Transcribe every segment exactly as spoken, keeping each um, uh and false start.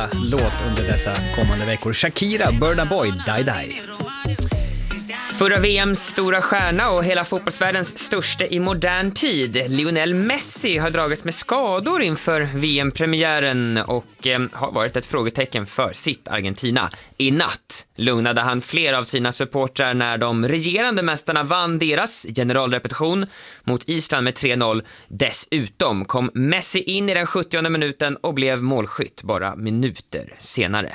nästa låt under dessa kommande veckor. Shakira, Burna Boy, Die Die. Förra V M:s stora stjärna och hela fotbollsvärldens största i modern tid, Lionel Messi, har dragits med skador inför V M-premiären och eh, har varit ett frågetecken för sitt Argentina. I natt lugnade han flera av sina supportrar när de regerande mästarna vann deras generalrepetition mot Island med tre noll. Dessutom kom Messi in i den sjuttionde minuten och blev målskytt bara minuter senare.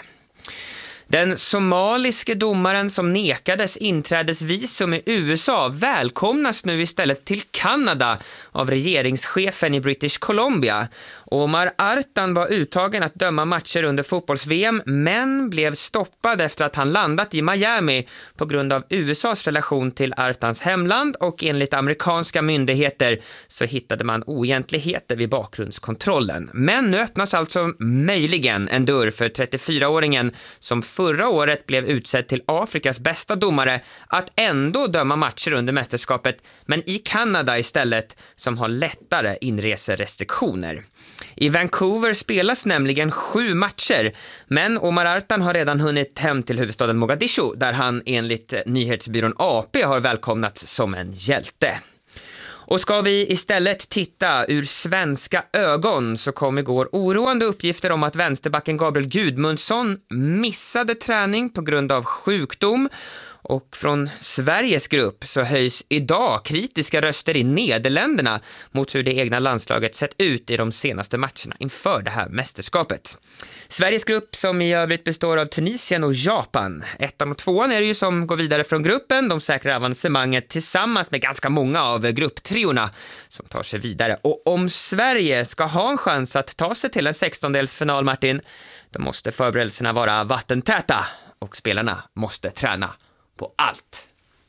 Den somaliske domaren som nekades inträdesvisum i U S A välkomnas nu istället till Kanada av regeringschefen i British Columbia. Omar Artan var uttagen att döma matcher under fotbolls-V M men blev stoppad efter att han landat i Miami på grund av U S A:s relation till Artans hemland, och enligt amerikanska myndigheter så hittade man oegentligheter vid bakgrundskontrollen. Men nu öppnas alltså möjligen en dörr för trettiofyraåringen som förra året blev utsedd till Afrikas bästa domare att ändå döma matcher under mästerskapet, men i Kanada istället, som har lättare inreserestriktioner. I Vancouver spelas nämligen sju matcher, men Omar Artan har redan hunnit hem till huvudstaden Mogadishu, där han enligt nyhetsbyrån A P har välkomnats som en hjälte. Och ska vi istället titta ur svenska ögon så kom igår oroande uppgifter om att vänsterbacken Gabriel Gudmundsson missade träning på grund av sjukdom. Och från Sveriges grupp så höjs idag kritiska röster i Nederländerna mot hur det egna landslaget sett ut i de senaste matcherna inför det här mästerskapet. Sveriges grupp, som i övrigt består av Tunisien och Japan. Ettan och tvåan är det ju som går vidare från gruppen. De säkrar avancemanget tillsammans med ganska många av grupptriorna som tar sig vidare. Och om Sverige ska ha en chans att ta sig till en sextondelsfinal, Martin, då måste förberedelserna vara vattentäta och spelarna måste träna på allt.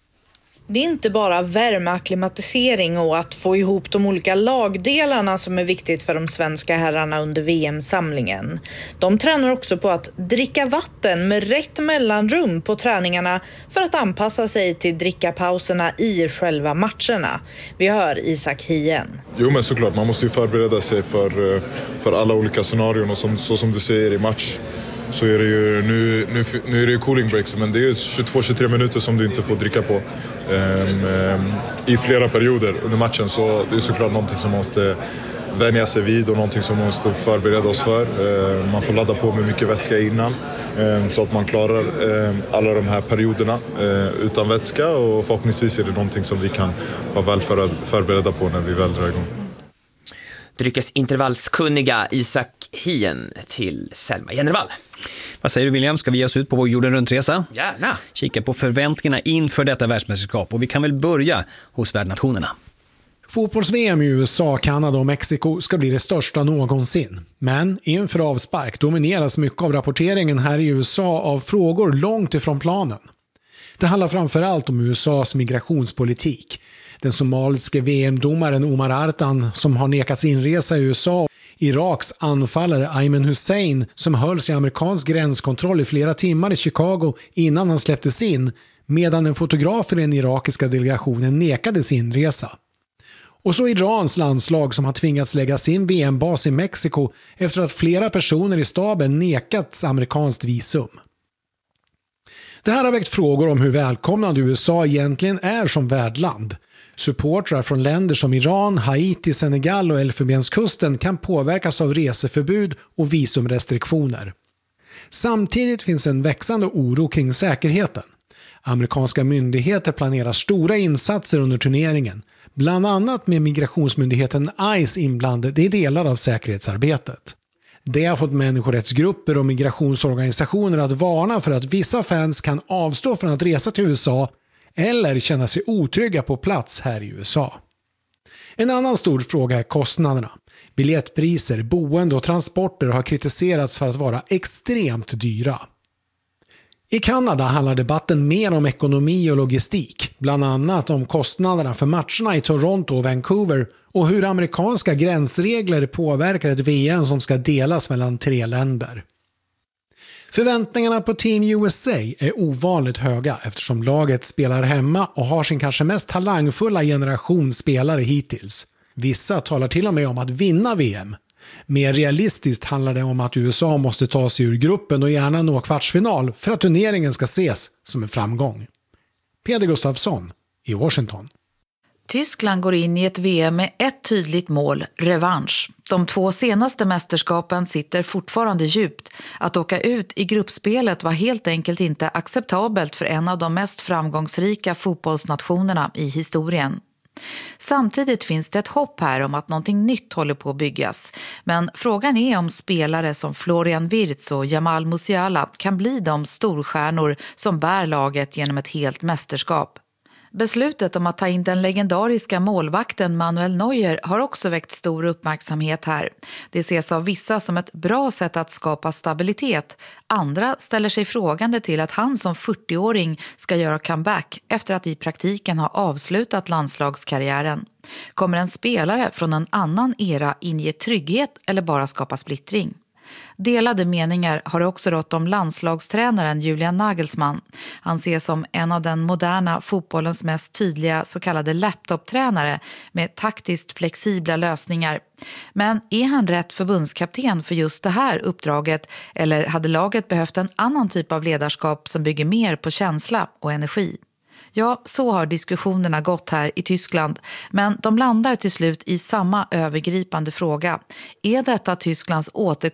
Det är inte bara värmeakklimatisering och att få ihop de olika lagdelarna som är viktigt för de svenska herrarna under V M-samlingen. De tränar också på att dricka vatten med rätt mellanrum på träningarna för att anpassa sig till drickapauserna i själva matcherna. Vi hör Isak Hien. Jo, men såklart, man måste ju förbereda sig för, för alla olika scenarion, och som, så som du säger i match så är det ju nu, nu, nu är det ju cooling breaks, men det är ju tjugotvå till tjugotre minuter som du inte får dricka på um, um, i flera perioder under matchen, så det är såklart någonting som man måste vänja sig vid och någonting som man måste förbereda oss för. Uh, man får ladda på med mycket vätska innan um, så att man klarar um, alla de här perioderna uh, utan vätska, och förhoppningsvis är det någonting som vi kan vara väl för, förberedda på när vi väl drar igång. Dryckesintervallskunniga Isak Hien till Selma Genervall. Vad säger du, William? Ska vi ge oss ut på vår jorden runtresa? Gärna. Kika på förväntningarna inför detta världsmästerskap, och vi kan väl börja hos värdnationerna. Fotbolls-V M i U S A, Kanada och Mexiko ska bli det största någonsin. Men inför avspark domineras mycket av rapporteringen här i U S A av frågor långt ifrån planen. Det handlar framförallt om U S A:s migrationspolitik. Den somaliske V M-domaren Omar Artan som har nekats inresa i U S A, Iraks anfallare Ayman Hussein som hölls i amerikansk gränskontroll i flera timmar i Chicago innan han släpptes in, medan en fotograf i den irakiska delegationen nekades inresa. Och så Irans landslag som har tvingats lägga sin V M-bas i Mexiko efter att flera personer i staben nekats amerikanskt visum. Det här har väckt frågor om hur välkomnande U S A egentligen är som värdland. Supportrar från länder som Iran, Haiti, Senegal och Elfenbenskusten kan påverkas av reseförbud och visumrestriktioner. Samtidigt finns en växande oro kring säkerheten. Amerikanska myndigheter planerar stora insatser under turneringen, bland annat med migrationsmyndigheten ICE inblandad i delar av säkerhetsarbetet. Det har fått människorättsgrupper och migrationsorganisationer att varna för att vissa fans kan avstå från att resa till U S A eller känna sig otrygga på plats här i U S A. En annan stor fråga är kostnaderna. Biljettpriser, boende och transporter har kritiserats för att vara extremt dyra. I Kanada handlar debatten mer om ekonomi och logistik, bland annat om kostnaderna för matcherna i Toronto och Vancouver och hur amerikanska gränsregler påverkar ett V M som ska delas mellan tre länder. Förväntningarna på Team U S A är ovanligt höga eftersom laget spelar hemma och har sin kanske mest talangfulla generation spelare hittills. Vissa talar till och med om att vinna V M, Mer realistiskt handlar det om att U S A måste ta sig ur gruppen och gärna nå kvartsfinal för att turneringen ska ses som en framgång. Peder Gustafsson i Washington. Tyskland går in i ett V M med ett tydligt mål, revansch. De två senaste mästerskapen sitter fortfarande djupt. Att åka ut i gruppspelet var helt enkelt inte acceptabelt för en av de mest framgångsrika fotbollsnationerna i historien. Samtidigt finns det ett hopp här om att någonting nytt håller på att byggas. Men frågan är om spelare som Florian Wirtz och Jamal Musiala kan bli de storstjärnor som bär laget genom ett helt mästerskap. Beslutet om att ta in den legendariska målvakten Manuel Neuer har också väckt stor uppmärksamhet här. Det ses av vissa som ett bra sätt att skapa stabilitet. Andra ställer sig frågande till att han som fyrtioåring ska göra comeback efter att i praktiken ha avslutat landslagskarriären. Kommer en spelare från en annan era inge trygghet eller bara skapa splittring? Delade meningar har också rått om landslagstränaren Julian Nagelsmann. Han ses som en av den moderna fotbollens mest tydliga så kallade laptoptränare med taktiskt flexibla lösningar. Men är han rätt förbundskapten för just det här uppdraget eller hade laget behövt en annan typ av ledarskap som bygger mer på känsla och energi? Ja, så har diskussionerna gått här i Tyskland, men de landar till slut i samma övergripande fråga. Är detta Tysklands återkomst